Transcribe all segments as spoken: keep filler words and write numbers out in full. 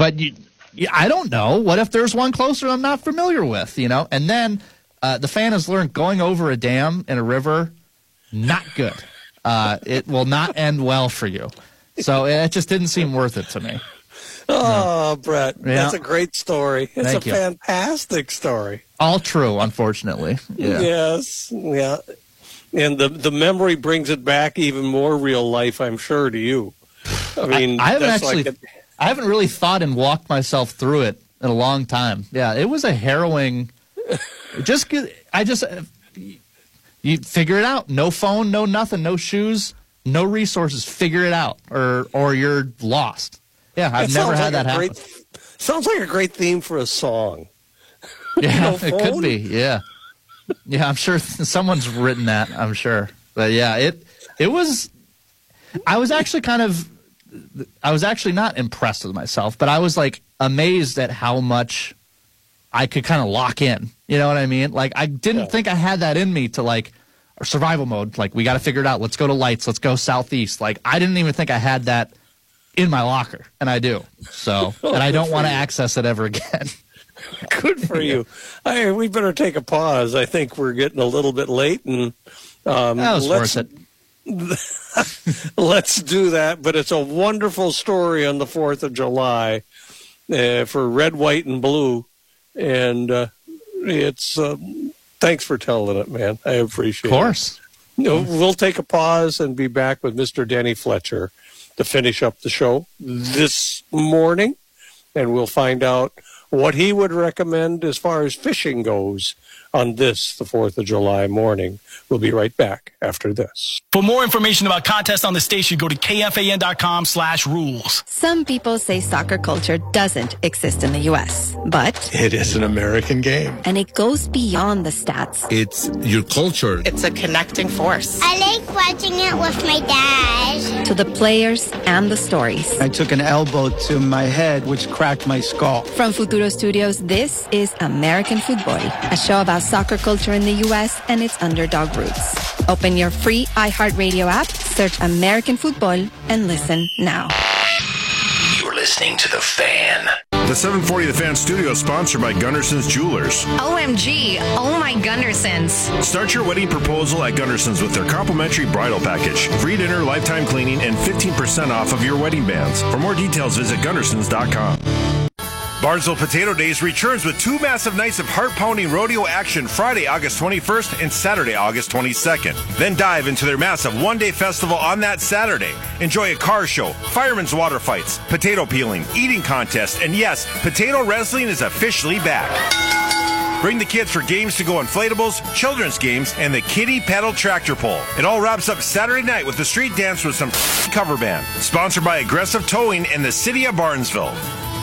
but you, I don't know. What if there's one closer I'm not familiar with, you know? And then uh, the fan has learned going over a dam in a river, not good. Uh, it will not end well for you. So it just didn't seem worth it to me. Oh, Brett, yeah. That's a great story. It's Thank a you. fantastic story. All true, unfortunately. Yeah. Yes, yeah. And the the memory brings it back even more real life, I'm sure, to you. I mean, I, I haven't that's actually, like a, I haven't really thought and walked myself through it in a long time. Yeah, it was a harrowing. Just, I just, you figure it out. No phone, no nothing, no shoes, no resources. Figure it out, or or you're lost. Yeah, I've never had like that happen. great, sounds like a great theme for a song. Yeah, No it phone? could be. Yeah, yeah. I'm sure someone's written that. I'm sure, but yeah, it it was. I was actually kind of. I was actually not impressed with myself, but I was like amazed at how much I could kind of lock in. You know what I mean? Like I didn't Yeah. think I had that in me to like or survival mode. Like we got to figure it out. Let's go to lights. Let's go southeast. Like I didn't even think I had that in my locker, and I do. So, and I don't want to access it ever again. Good for you. I, we better take a pause. I think we're getting a little bit late, and um, That was let's, worth it. let's do that. But it's a wonderful story on the fourth of July uh, for red, white, and blue. And uh, it's uh, thanks for telling it, man. I appreciate it. Of course. You know, we'll take a pause and be back with Mister Danny Fletcher to finish up the show this morning. And we'll find out what he would recommend as far as fishing goes on this, the fourth of July morning. We'll be right back after this. For more information about contests on the station, go to kfan.com slash rules. Some people say soccer culture doesn't exist in the U S, but It is an American game. and it goes beyond the stats. It's your culture. It's a connecting force. I like watching it with my dad. To the players and the stories. I took an elbow to my head, which cracked my skull. From Futuro Studios, this is American Football, a show about soccer culture in the U S and its underdog roots. Open your free iHeartRadio app, search American Football, and listen now. You're listening to The Fan. The seven forty The Fan studio is sponsored by Gunderson's Jewelers. O M G, oh my Gundersons. Start your wedding proposal at Gunderson's with their complimentary bridal package, free dinner, lifetime cleaning, and fifteen percent off of your wedding bands. For more details, visit Gundersons dot com. Barnesville Potato Days returns with two massive nights of heart-pounding rodeo action Friday, August twenty-first and Saturday, August twenty-second. Then dive into their massive one-day festival on that Saturday. Enjoy a car show, firemen's water fights, potato peeling, eating contest, and yes, potato wrestling is officially back. Bring the kids for games to go inflatables, children's games, and the kiddie pedal tractor pull. It all wraps up Saturday night with the street dance with some cover band. Sponsored by Aggressive Towing and the City of Barnesville.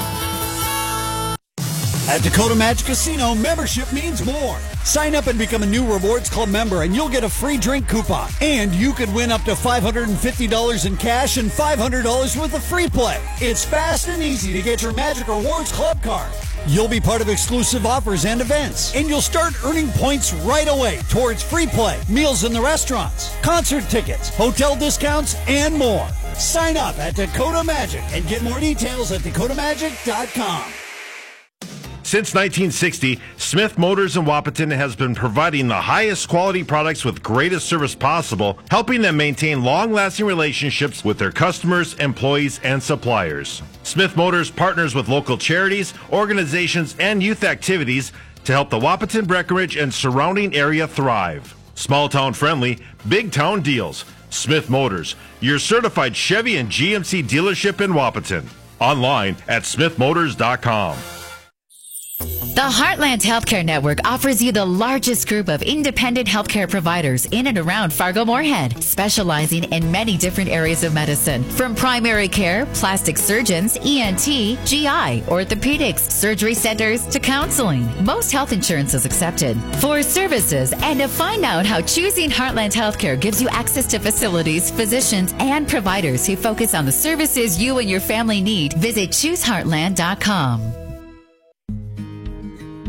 At Dakota Magic Casino, membership means more. Sign up and become a new Rewards Club member, and you'll get a free drink coupon. And you could win up to five hundred fifty dollars in cash and five hundred dollars worth of free play. It's fast and easy to get your Magic Rewards Club card. You'll be part of exclusive offers and events, and you'll start earning points right away towards free play, meals in the restaurants, concert tickets, hotel discounts, and more. Sign up at Dakota Magic and get more details at dakota magic dot com. Since nineteen sixty, Smith Motors in Wahpeton has been providing the highest quality products with greatest service possible, helping them maintain long-lasting relationships with their customers, employees, and suppliers. Smith Motors partners with local charities, organizations, and youth activities to help the Wahpeton, Breckenridge, and surrounding area thrive. Small town friendly, big town deals. Smith Motors, your certified Chevy and G M C dealership in Wahpeton. Online at smith motors dot com. The Heartland Healthcare Network offers you the largest group of independent healthcare providers in and around Fargo-Moorhead, specializing in many different areas of medicine, from primary care, plastic surgeons, E N T, G I, orthopedics, surgery centers, to counseling. Most health insurance is accepted. For services and to find out how choosing Heartland Healthcare gives you access to facilities, physicians, and providers who focus on the services you and your family need, visit choose heartland dot com.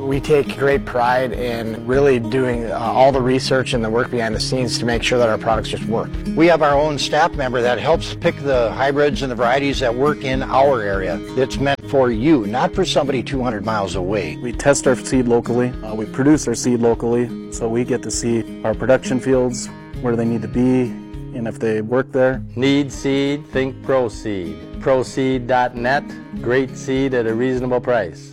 We take great pride in really doing uh, all the research and the work behind the scenes to make sure that our products just work. We have our own staff member that helps pick the hybrids and the varieties that work in our area. It's meant for you, not for somebody two hundred miles away. We test our seed locally. Uh, we produce our seed locally, so we get to see our production fields, where they need to be, and if they work there. Need seed, think ProSeed. ProSeed dot net, great seed at a reasonable price.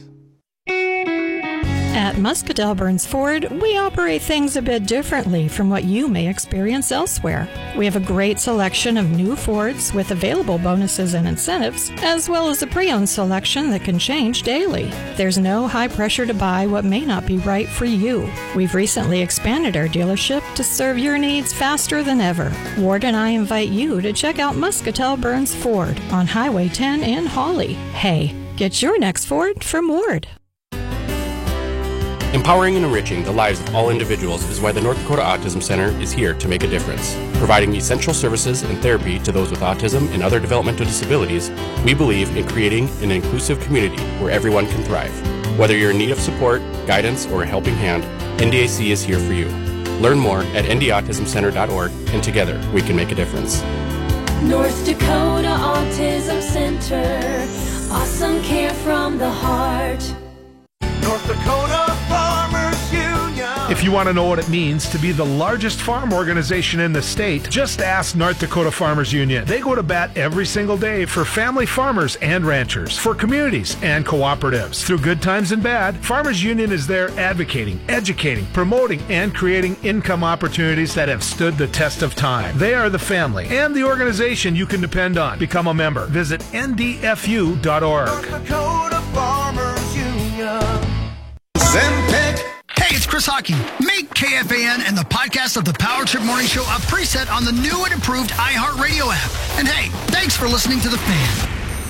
At Muscatel Burns Ford, we operate things a bit differently from what you may experience elsewhere. We have a great selection of new Fords with available bonuses and incentives, as well as a pre-owned selection that can change daily. There's no high pressure to buy what may not be right for you. We've recently expanded our dealership to serve your needs faster than ever. Ward and I invite you to check out Muscatel Burns Ford on Highway ten in Hawley. Hey, get your next Ford from Ward. Empowering and enriching the lives of all individuals is why the North Dakota Autism Center is here to make a difference. Providing essential services and therapy to those with autism and other developmental disabilities, we believe in creating an inclusive community where everyone can thrive. Whether you're in need of support, guidance, or a helping hand, N D A C is here for you. Learn more at n d autism center dot org, and together we can make a difference. North Dakota Autism Center, awesome care from the heart. North Dakota Farmers Union. If you want to know what it means to be the largest farm organization in the state, just ask North Dakota Farmers Union. They go to bat every single day for family farmers and ranchers, for communities and cooperatives. Through good times and bad, Farmers Union is there advocating, educating, promoting, and creating income opportunities that have stood the test of time. They are the family and the organization you can depend on. Become a member. Visit n d f u dot org. North Dakota Farmers Union. Hey, it's Chris Hockey. Make K F A N and the podcast of the Power Trip Morning Show a preset on the new and improved iHeartRadio app. And hey, thanks for listening to The Fan.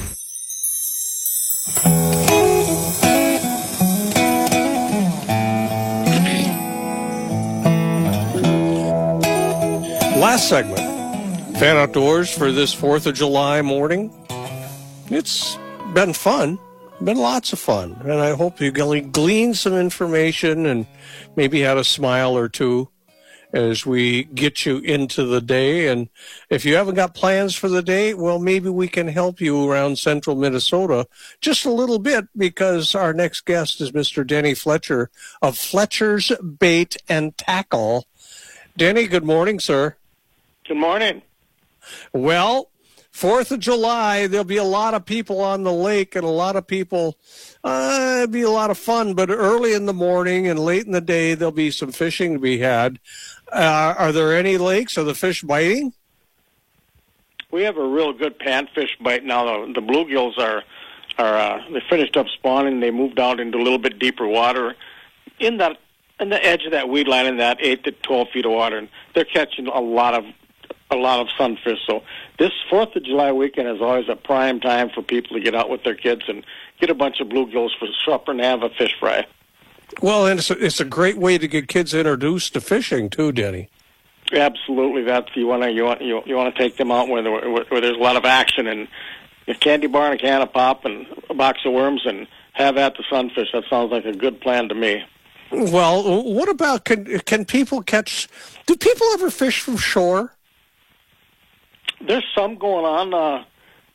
Last segment, Fan Outdoors for this fourth of July morning. It's been fun. Been lots of fun, and I hope you gleaned some information and maybe had a smile or two as we get you into the day. And if you haven't got plans for the day, well, maybe we can help you around central Minnesota just a little bit, because our next guest is Mister Denny Fletcher of Fletcher's Bait and Tackle. Denny, good morning, sir. Good morning. Well, fourth of July, there'll be a lot of people on the lake, and a lot of people, uh, it'll be a lot of fun, but early in the morning and late in the day, there'll be some fishing to be had. Uh, are there any lakes? Are the fish biting? We have a real good panfish bite now. The, the bluegills are, are uh, they finished up spawning. They moved out into a little bit deeper water in that, in the edge of that weed line in that eight to twelve feet of water, and they're catching a lot of a lot of sunfish. So this fourth of July weekend is always a prime time for people to get out with their kids and get a bunch of bluegills for supper and have a fish fry. Well, and it's a, it's a great way to get kids introduced to fishing too, Denny. Absolutely, that's you want to you want you, you want to take them out where, there, where, where there's a lot of action, and a candy bar and a can of pop and a box of worms, and have at the sunfish. That sounds like a good plan to me. Well, what about can can people catch? Do people ever fish from shore? There's some going on. Uh,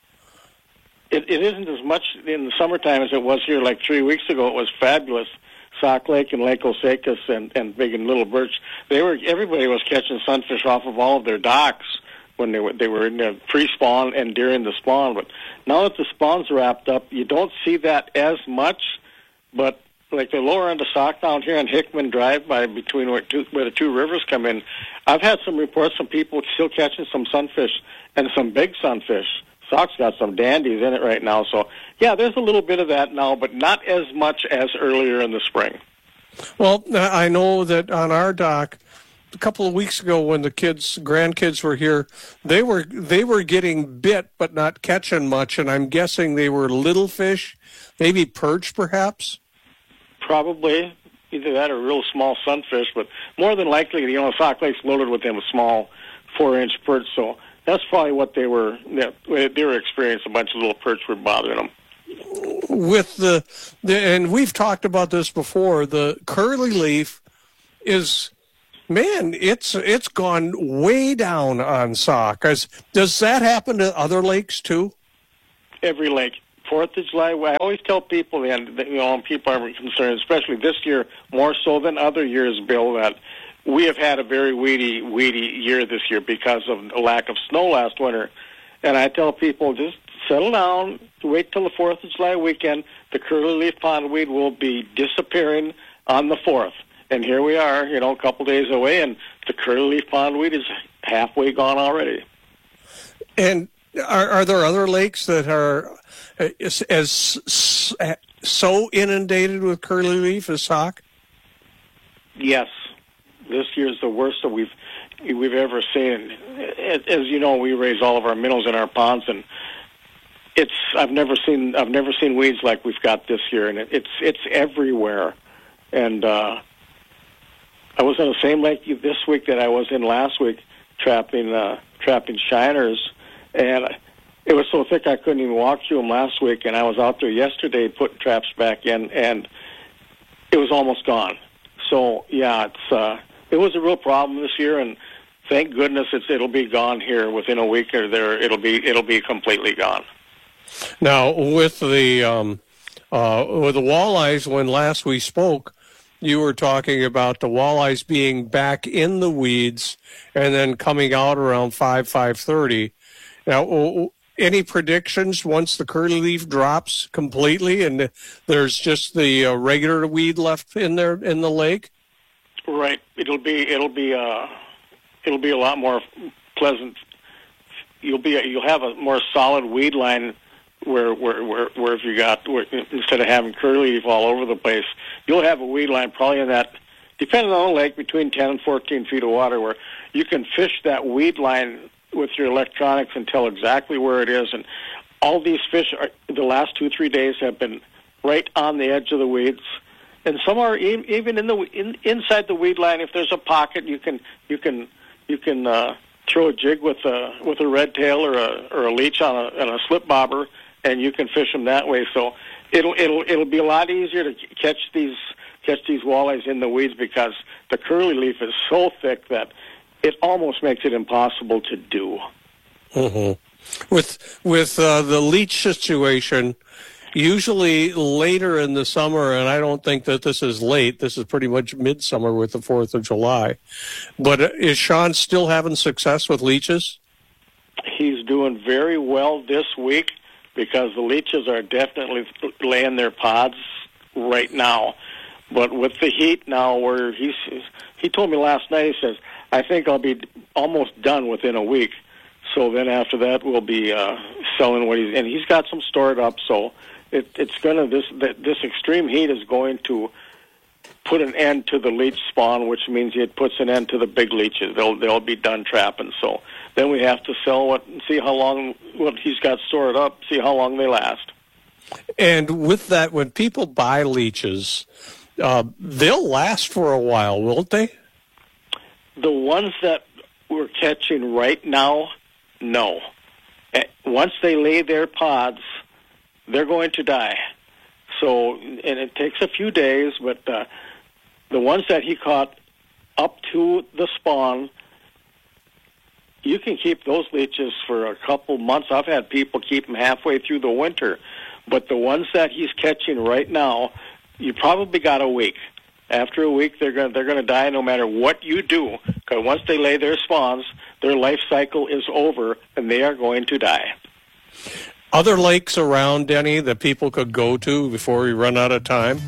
it, it isn't as much in the summertime as it was here like three weeks ago. It was fabulous. Sauk Lake and Lake Osakis and, and Big and Little Birch. They were everybody was catching sunfish off of all of their docks when they were they were in the pre-spawn and during the spawn. But now that the spawn's wrapped up, you don't see that as much. But like the lower end of Sauk down here on Hickman Drive, by between where, two, where the two rivers come in, I've had some reports from people still catching some sunfish and some big sunfish. Sauk's got some dandies in it right now. So, yeah, there's a little bit of that now, but not as much as earlier in the spring. Well, I know that on our dock, a couple of weeks ago when the kids, grandkids were here, they were they were getting bit but not catching much, and I'm guessing they were little fish, maybe perch perhaps? Probably. Either that or real small sunfish, but more than likely, you know, Sauk Lake's loaded with them small four-inch perch, so that's probably what they were, they were experiencing. A bunch of little perch were bothering them. with the, the, and we've talked about this before, the curly leaf is, man, it's it's gone way down on Sauk. Does that happen to other lakes too? Every lake. Fourth of July, I always tell people, and you know, people are concerned, especially this year, more so than other years, Bill, that we have had a very weedy, weedy year this year because of the lack of snow last winter. And I tell people, just settle down, wait till the Fourth of July weekend. The curly leaf pondweed will be disappearing on the fourth. And here we are, you know, a couple days away, and the curly leaf pondweed is halfway gone already. And are, are there other lakes that are as, as so inundated with curly leaf as Sauk? Yes, this year is the worst that we've we've ever seen. As you know, we raise all of our minnows in our ponds, and it's I've never seen I've never seen weeds like we've got this year, and it, it's it's everywhere. And uh, I was on the same lake this week that I was in last week, trapping uh, trapping shiners, and it was so thick I couldn't even walk through them last week. And I was out there yesterday putting traps back in, and it was almost gone. So yeah, it's uh, it was a real problem this year, and thank goodness it's it'll be gone here within a week, or there it'll be it'll be completely gone. Now with the um, uh, with the walleyes, when last we spoke, you were talking about the walleyes being back in the weeds and then coming out around five five thirty. Now, any predictions once the curly leaf drops completely and there's just the uh, regular weed left in there in the lake? Right. It'll be it'll be uh it'll be a lot more pleasant. You'll be you'll have a more solid weed line where where where, where if you got where, instead of having curly leaf all over the place, you'll have a weed line probably in that, depending on the lake, between ten and fourteen feet of water, where you can fish that weed line with your electronics and tell exactly where it is. And all these fish are, the last two, three days have been right on the edge of the weeds. And some are e- even in the in, inside the weed line. If there's a pocket, you can you can you can uh, throw a jig with a with a red tail or a or a leech on a, on a slip bobber, and you can fish them that way. So it'll it'll it'll be a lot easier to catch these catch these walleyes in the weeds because the curly leaf is so thick that it almost makes it impossible to do. Mm-hmm. With with uh, the leech situation, usually later in the summer, and I don't think that this is late, this is pretty much midsummer with the fourth of July. But is Sean still having success with leeches? He's doing very well this week because the leeches are definitely laying their pods right now. But with the heat now, where he's, he told me last night, he says, I think I'll be almost done within a week. So then after that, we'll be uh, selling what he's, and he's got some stored up. So it, it's gonna this this extreme heat is going to put an end to the leech spawn, which means it puts an end to the big leeches. They'll they'll be done trapping. So then we have to sell what, see how long what he's got stored up, see how long they last. And with that, when people buy leeches, uh, they'll last for a while, won't they? The ones that we're catching right now, no. Once they lay their pods, they're going to die. So, and it takes a few days, but uh, the ones that he caught up to the spawn, you can keep those leeches for a couple months. I've had people keep them halfway through the winter. But the ones that he's catching right now, you probably got a week. After a week, they're going they're going to die no matter what you do. Because once they lay their spawns, their life cycle is over, and they are going to die. Other lakes around, Denny, that people could go to before we run out of time?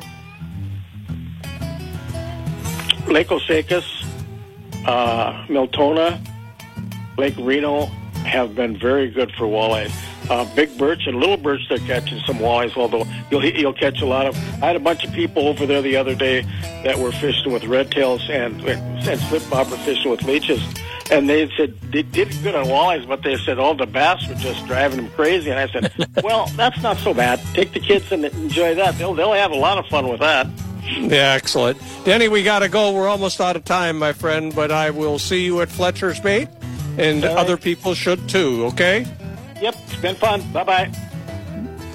Lake Osakis, uh, Miltona, Lake Reno have been very good for walleyes. Uh, big birch and little birch, they're catching some walleyes, although you'll you'll catch a lot of... I had a bunch of people over there the other day that were fishing with red tails and, and slip bobber fishing with leeches, and they said they did good on walleyes, but they said, oh, the bass were just driving them crazy. And I said, well, that's not so bad. Take the kids and enjoy that. They'll, they'll have a lot of fun with that. Yeah, excellent. Denny, we got to go. We're almost out of time, my friend, but I will see you at Fletcher's Bait, and right. Other people should too, okay? Yep, it's been fun. Bye-bye.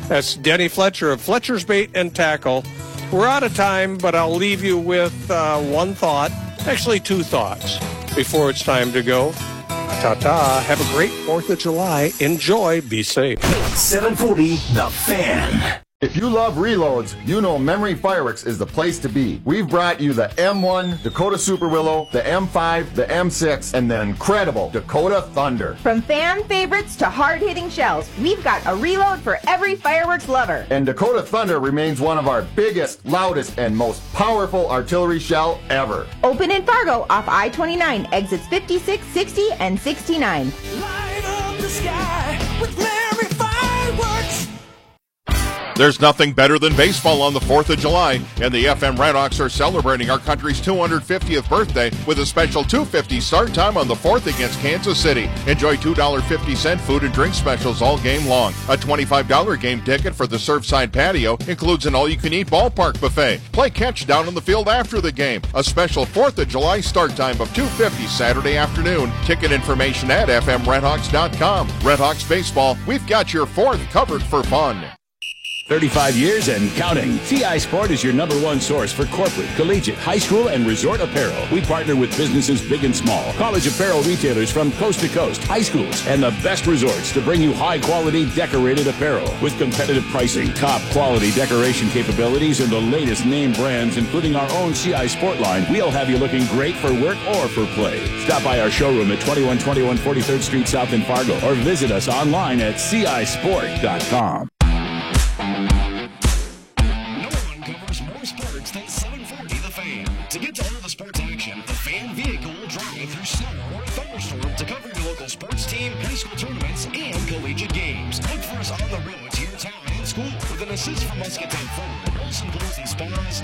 That's Denny Fletcher of Fletcher's Bait and Tackle. We're out of time, but I'll leave you with uh, one thought, actually two thoughts, before it's time to go. Ta-ta. Have a great fourth of July. Enjoy. Be safe. seven forty, The Fan. If you love reloads, you know Memory Fireworks is the place to be. We've brought you the M one, Dakota Super Willow, the M five, the M six, and the incredible Dakota Thunder. From fan favorites to hard-hitting shells, we've got a reload for every fireworks lover. And Dakota Thunder remains one of our biggest, loudest, and most powerful artillery shell ever. Open in Fargo off I twenty-nine, exits fifty-six, sixty, and sixty-nine. Light up the sky with Memory Fireworks. There's nothing better than baseball on the fourth of July, and the F M Redhawks are celebrating our country's two hundred fiftieth birthday with a special two fifty start time on the fourth against Kansas City. Enjoy two dollars and fifty cents food and drink specials all game long. A twenty-five dollars game ticket for the Surfside Patio includes an all-you-can-eat ballpark buffet. Play catch down on the field after the game. A special fourth of July start time of two fifty Saturday afternoon. Ticket information at f m redhawks dot com. Redhawks Baseball, we've got your fourth covered for fun. thirty-five years and counting. T I Sport is your number one source for corporate, collegiate, high school, and resort apparel. We partner with businesses big and small, college apparel retailers from coast to coast, high schools, and the best resorts to bring you high-quality decorated apparel. With competitive pricing, top-quality decoration capabilities, and the latest name brands, including our own C I Sport line, we'll have you looking great for work or for play. Stop by our showroom at twenty-one twenty-one forty-third Street South in Fargo, or visit us online at c i sport dot com. To get to all the sports action, the Fan vehicle will drive through snow or thunderstorm to cover your local sports team, high school tournaments, and collegiate games. Look for us on the road to your town and school with an assist from Muscatine Ford, Olson Pools and Spas,